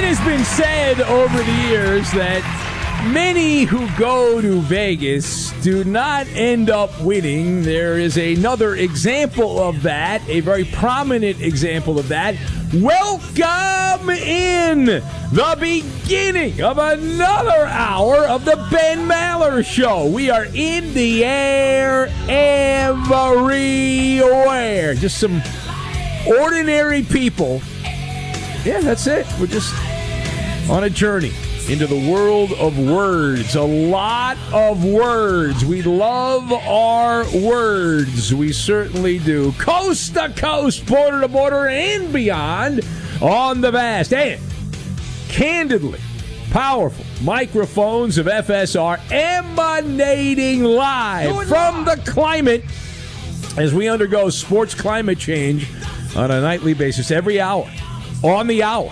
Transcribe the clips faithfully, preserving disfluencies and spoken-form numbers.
It has been said over the years that many who go to Vegas do not end up winning. There is another example of that, a very prominent example of that. Welcome in the beginning of another hour of the Ben Maller Show. We are in the air everywhere. Just some ordinary people. Yeah, that's it. We're just on a journey into the world of words. A lot of words. We love our words. We certainly do. Coast to coast, border to border, and beyond on the vast and candidly powerful microphones of F S R emanating live from the climate as we undergo sports climate change on a nightly basis every hour. On the hour,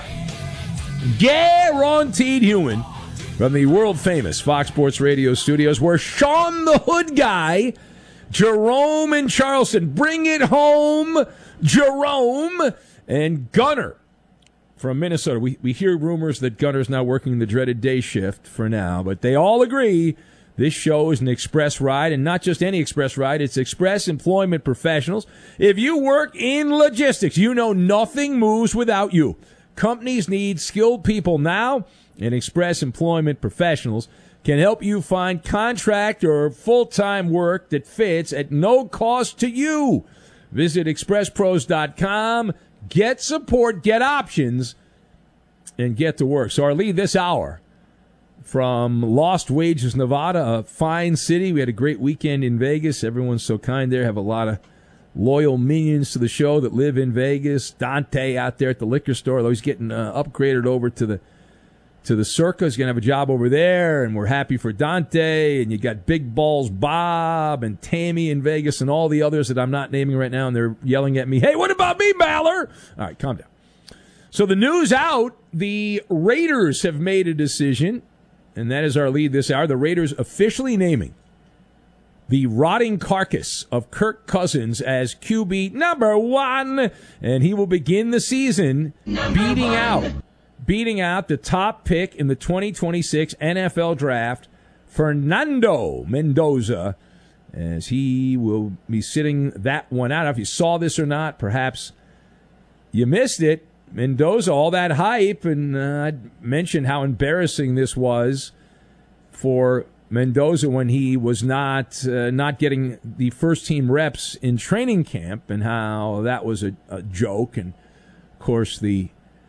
guaranteed human from the world-famous Fox Sports Radio studios, where Sean the Hood Guy, Jerome in Charleston, bring it home, Jerome, and Gunner from Minnesota. We, we hear rumors that Gunner's now working the dreaded day shift for now, but they all agree this show is an express ride, and not just any express ride. It's Express Employment Professionals. If you work in logistics, you know nothing moves without you. Companies need skilled people now, and Express Employment Professionals can help you find contract or full-time work that fits at no cost to you. Visit express pros dot com, get support, get options, and get to work. So our lead this hour from Lost Wages, Nevada, a fine city. We had a great weekend in Vegas. Everyone's so kind there. Have a lot of loyal minions to the show that live in Vegas. Dante out there at the liquor store, although he's getting uh, upgraded over to the to the Circa. He's going to have a job over there, and we're happy for Dante. And you got Big Balls Bob and Tammy in Vegas and all the others that I'm not naming right now, and they're yelling at me, hey, what about me, Maller? All right, calm down. So the news out, the Raiders have made a decision, and that is our lead this hour. The Raiders officially naming the rotting carcass of Kirk Cousins as Q B number one, and he will begin the season number beating one. out, beating out the top pick in the twenty twenty-six N F L Draft, Fernando Mendoza, as he will be sitting that one out. If you saw this or not, perhaps you missed it. Mendoza, all that hype, and uh, I mentioned how embarrassing this was for Mendoza when he was not uh, not getting the first team reps in training camp, and how that was a, a joke. And of course, the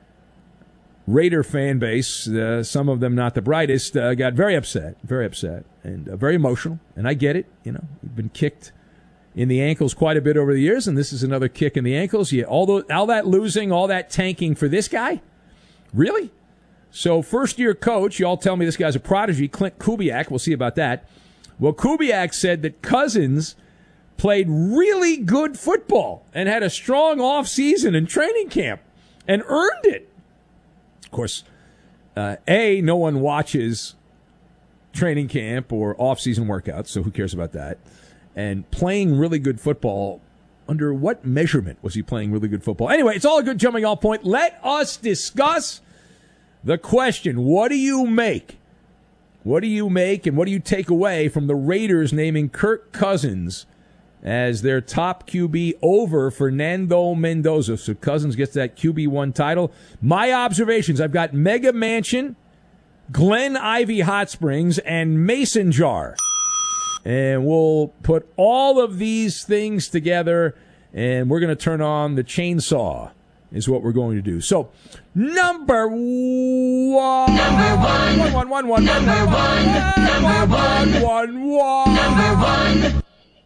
Raider fan base, uh, some of them not the brightest, uh, got very upset, very upset, and uh, very emotional. And I get it. You know, we've been kicked in the ankles quite a bit over the years, and this is another kick in the ankles. Yeah, all, the, all that losing, all that tanking for this guy? Really? So first-year coach, you all tell me this guy's a prodigy, Clint Kubiak. We'll see about that. Well, Kubiak said that Cousins played really good football and had a strong offseason and training camp and earned it. Of course, uh, A, no one watches training camp or off-season workouts, so who cares about that? And playing really good football, under what measurement was he playing really good football? Anyway, it's all a good jumping off point. Let us discuss the question, what do you make? What do you make and what do you take away from the Raiders naming Kirk Cousins as their top Q B over Fernando Mendoza? So Cousins gets that Q B one title. My observations, I've got Mega Mansion, Glen Ivy Hot Springs, and Mason Jar. And we'll put all of these things together, and we're going to turn on the chainsaw, is what we're going to do. So, number one. Number one. One, one, one, one. Number one. Number one. One, one. Number one.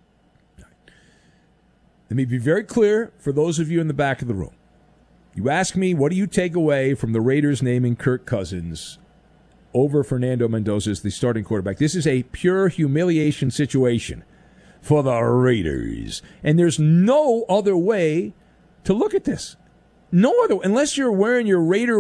Let me be very clear for those of you in the back of the room. You ask me, what do you take away from the Raiders naming Kirk Cousins over Fernando Mendoza as the starting quarterback? This is a pure humiliation situation for the Raiders. And there's no other way to look at this. No other, unless you're wearing your Raider